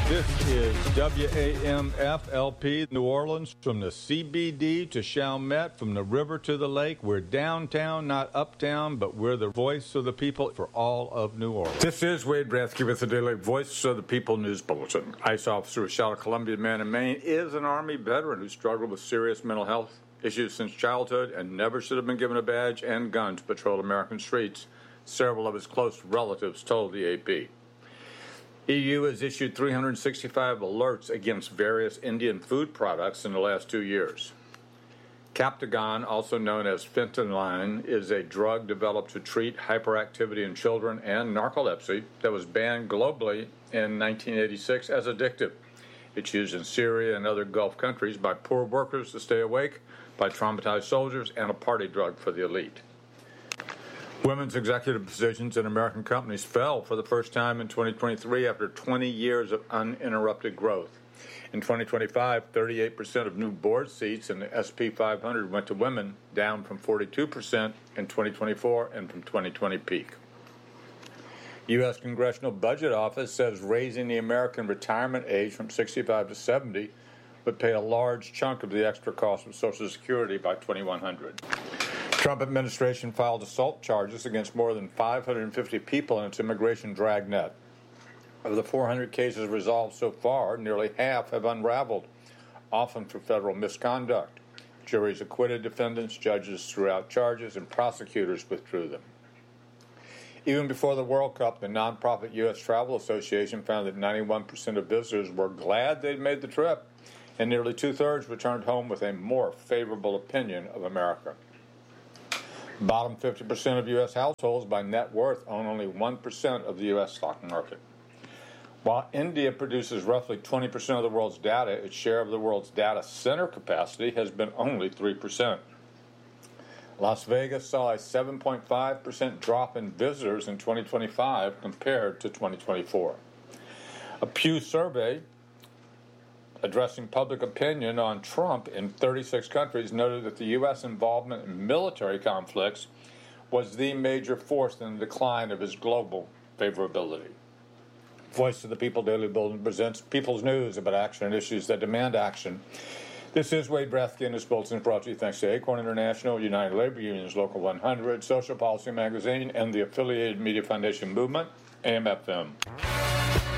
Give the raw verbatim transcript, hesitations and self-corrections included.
This is W A M F L P New Orleans, from the C B D to Chalmette, from the river to the lake. We're downtown, not uptown, but we're the voice of the people for all of New Orleans. This is Wade Brathke with the Daily Voice of the People News Bulletin. ICE officer who shot a Colombian man in Maine is an Army veteran who struggled with serious mental health issues since childhood and never should have been given a badge and gun to patrol American streets, several of his close relatives told the A P. E U has issued three hundred sixty-five alerts against various Indian food products in the last two years. Captagon, also known as fentanyl, is a drug developed to treat hyperactivity in children and narcolepsy that was banned globally in nineteen eighty-six as addictive. It's used in Syria and other Gulf countries by poor workers to stay awake, by traumatized soldiers, and a party drug for the elite. Women's executive positions in American companies fell for the first time in twenty twenty-three after twenty years of uninterrupted growth. In twenty twenty-five, thirty-eight percent of new board seats in the S P five hundred went to women, down from forty-two percent in twenty twenty-four and from twenty twenty peak. U S Congressional Budget Office says raising the American retirement age from sixty-five to seventy would pay a large chunk of the extra cost of Social Security by twenty-one hundred. Trump administration filed assault charges against more than five hundred fifty people in its immigration dragnet. Of the four hundred cases resolved so far, nearly half have unraveled, often for federal misconduct. Juries acquitted defendants, judges threw out charges, and prosecutors withdrew them. Even before the World Cup, the nonprofit U S Travel Association found that ninety-one percent of visitors were glad they'd made the trip, and nearly two-thirds returned home with a more favorable opinion of America. Bottom fifty percent of U S households by net worth own only one percent of the U S stock market. While India produces roughly twenty percent of the world's data, its share of the world's data center capacity has been only three percent. Las Vegas saw a seven point five percent drop in visitors in twenty twenty-five compared to twenty twenty-four. A Pew survey addressing public opinion on Trump in thirty-six countries noted that the U S involvement in military conflicts was the major force in the decline of his global favorability. Voice of the People Daily Bulletin presents People's News about action and issues that demand action. This is Wade Brathke, and this bulletin is brought to you thanks to Acorn International, United Labor Unions Local one hundred, Social Policy Magazine, and the affiliated Media Foundation Movement, A M F M.